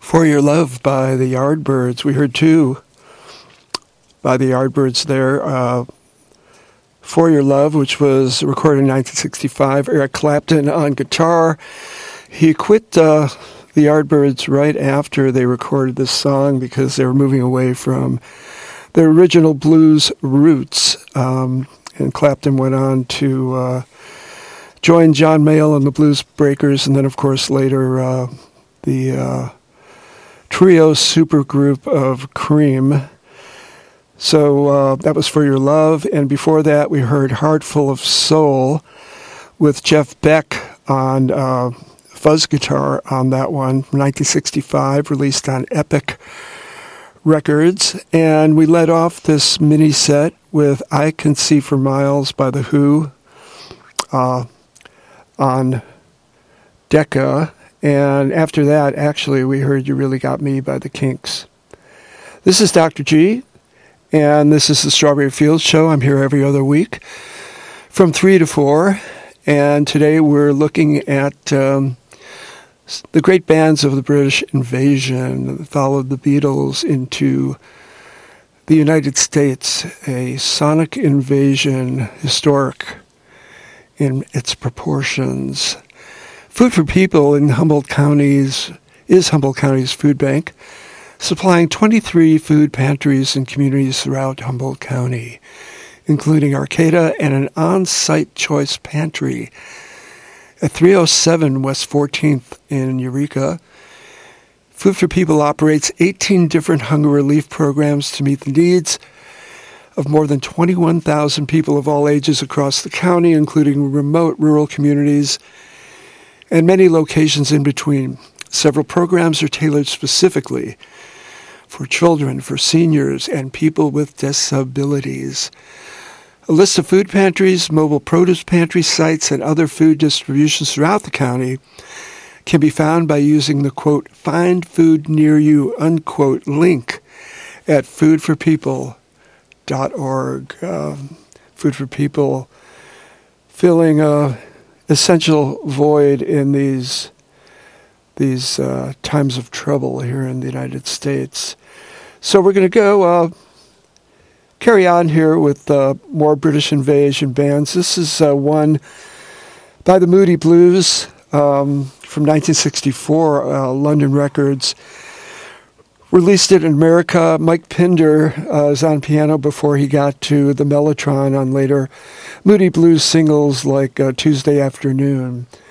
For Your Love by the Yardbirds. We heard two by the Yardbirds there. For Your Love, which was recorded in 1965. Eric Clapton on guitar. He quit the Yardbirds right after they recorded this song because they were moving away from their original blues roots. And Clapton went on to join John Mayall and the Blues Breakers, and then, of course, later the trio supergroup of Cream. So that was For Your Love, and before that we heard Heart Full of Soul with Jeff Beck on fuzz guitar on that one, 1965, released on Epic Records. And we led off this mini set with I Can See for Miles by The Who on Decca. And after that, actually, we heard You Really Got Me by the Kinks. This is Dr. G, and this is the Strawberry Fields Show. I'm here every other week from 3 to 4. And today we're looking at the great bands of the British invasion that followed the Beatles into the United States, a sonic invasion, historic in its proportions. Food for People in Humboldt County's food bank, supplying 23 food pantries and communities throughout Humboldt County, including Arcata and an on-site choice pantry at 307 West 14th in Eureka. Food for People operates 18 different hunger relief programs to meet the needs of more than 21,000 people of all ages across the county, including remote rural communities and many locations in between. Several programs are tailored specifically for children, for seniors, and people with disabilities. A list of food pantries, mobile produce pantry sites, and other food distributions throughout the county can be found by using the, quote, Find Food Near You, unquote, link at foodforpeople.org. Food for People filling a essential void in these times of trouble here in the United States. So we're going to go carry on here with more British invasion bands. This is one by the Moody Blues from 1964, London Records. Released it in America. Mike Pinder is on piano before he got to the Mellotron on later Moody Blues singles like Tuesday Afternoon.